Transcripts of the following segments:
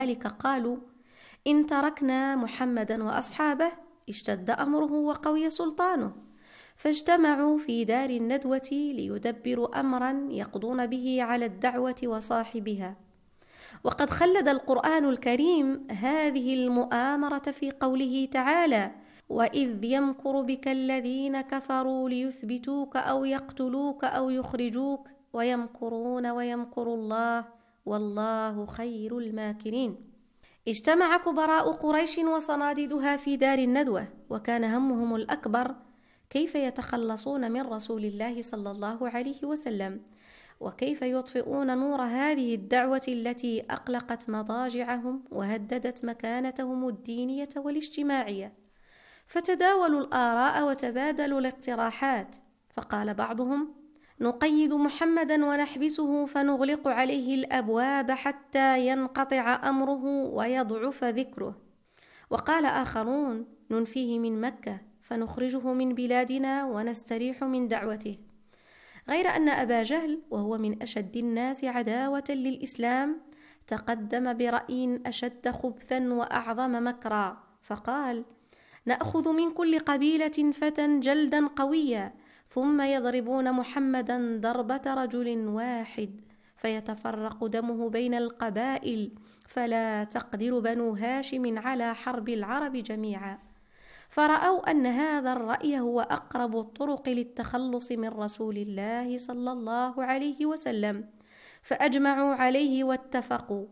ذلك قالوا: إن تركنا محمدا وأصحابه اشتد أمره وقوي سلطانه. فاجتمعوا في دار الندوة ليدبروا أمرا يقضون به على الدعوة وصاحبها. وقد خلد القرآن الكريم هذه المؤامرة في قوله تعالى: وإذ يمكر بك الذين كفروا ليثبتوك أو يقتلوك أو يخرجوك ويمكرون ويمكر الله والله خير الماكرين. اجتمع كبراء قريش وصناديدها في دار الندوة، وكان همهم الأكبر كيف يتخلصون من رسول الله صلى الله عليه وسلم، وكيف يطفئون نور هذه الدعوة التي أقلقت مضاجعهم وهددت مكانتهم الدينية والاجتماعية. فتداولوا الآراء وتبادلوا الاقتراحات، فقال بعضهم: نقيد محمدا ونحبسه فنغلق عليه الأبواب حتى ينقطع أمره ويضعف ذكره. وقال آخرون: ننفيه من مكة فنخرجه من بلادنا ونستريح من دعوته. غير أن أبا جهل، وهو من أشد الناس عداوة للإسلام، تقدم برأي أشد خبثا وأعظم مكرا، فقال: نأخذ من كل قبيلة فتى جلدا قويا، ثم يضربون محمدا ضربة رجل واحد فيتفرق دمه بين القبائل، فلا تقدر بنو هاشم على حرب العرب جميعا. فرأوا أن هذا الرأي هو أقرب الطرق للتخلص من رسول الله صلى الله عليه وسلم، فأجمعوا عليه واتفقوا،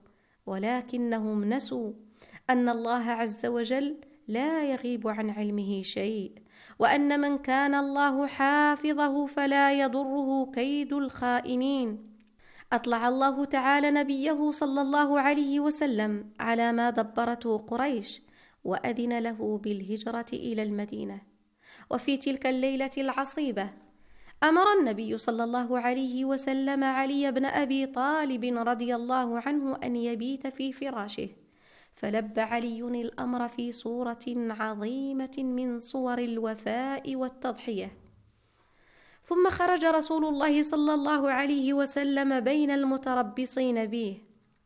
ولكنهم نسوا أن الله عز وجل لا يغيب عن علمه شيء، وأن من كان الله حافظه فلا يضره كيد الخائنين. أطلع الله تعالى نبيه صلى الله عليه وسلم على ما دبرته قريش، وأذن له بالهجرة إلى المدينة. وفي تلك الليلة العصيبة أمر النبي صلى الله عليه وسلم علي بن أبي طالب رضي الله عنه أن يبيت في فراشه، فلبى علي الأمر في صورة عظيمة من صور الوفاء والتضحية. ثم خرج رسول الله صلى الله عليه وسلم بين المتربصين به،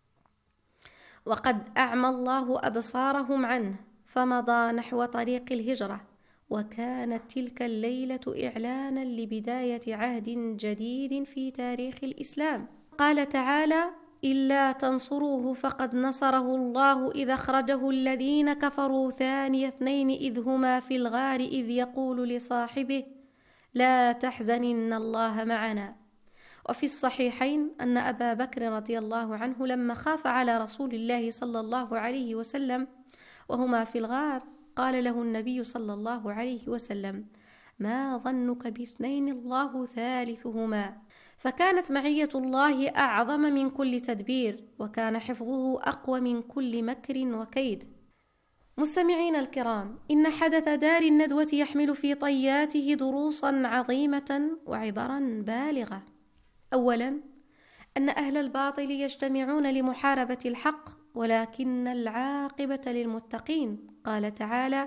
وقد أعمى الله أبصارهم عنه، فمضى نحو طريق الهجرة. وكانت تلك الليلة إعلانا لبداية عهد جديد في تاريخ الإسلام. قال تعالى: إلا تنصروه فقد نصره الله إذ أخرجه الذين كفروا ثاني اثنين إذ هما في الغار إذ يقول لصاحبه لا تحزن إن الله معنا. وفي الصحيحين أن أبا بكر رضي الله عنه لما خاف على رسول الله صلى الله عليه وسلم وهما في الغار، قال له النبي صلى الله عليه وسلم: ما ظنك باثنين الله ثالثهما. فكانت معية الله أعظم من كل تدبير، وكان حفظه أقوى من كل مكر وكيد. مستمعين الكرام، إن حدث دار الندوة يحمل في طياته دروسا عظيمة وعبرا بالغة. أولا، أن أهل الباطل يجتمعون لمحاربة الحق، ولكن العاقبة للمتقين. قال تعالى: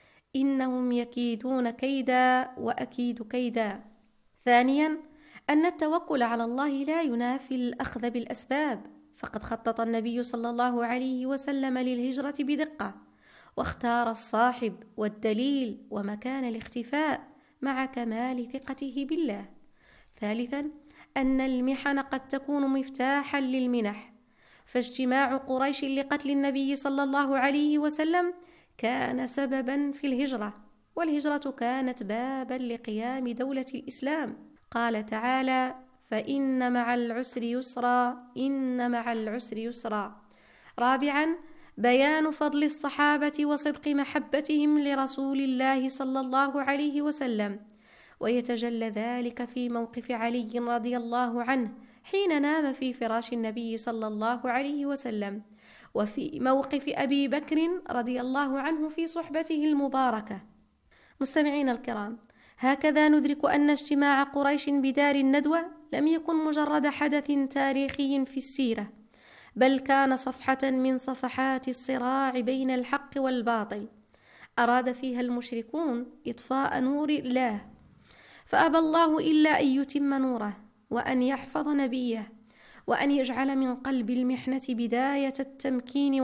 إنهم يكيدون كيدا وأكيد كيدا. ثانيا، أن التوكل على الله لا ينافي الأخذ بالأسباب، فقد خطط النبي صلى الله عليه وسلم للهجرة بدقة، واختار الصاحب والدليل ومكان الاختفاء مع كمال ثقته بالله. ثالثا، أن المحن قد تكون مفتاحا للمنح، فاجتماع قريش لقتل النبي صلى الله عليه وسلم كان سببا في الهجرة، والهجرة كانت بابا لقيام دولة الإسلام. قال تعالى: فإن مع العسر يسرا إن مع العسر يسرا. رابعا، بيان فضل الصحابة وصدق محبتهم لرسول الله صلى الله عليه وسلم، ويتجلى ذلك في موقف علي رضي الله عنه حين نام في فراش النبي صلى الله عليه وسلم، وفي موقف أبي بكر رضي الله عنه في صحبته المباركة. مستمعين الكرام، هكذا ندرك أن اجتماع قريش بدار الندوة لم يكن مجرد حدث تاريخي في السيرة، بل كان صفحة من صفحات الصراع بين الحق والباطل. أراد فيها المشركون إطفاء نور الله، فأبى الله إلا أن يتم نوره، وأن يحفظ نبيه، وأن يجعل من قلب المحنة بداية التمكين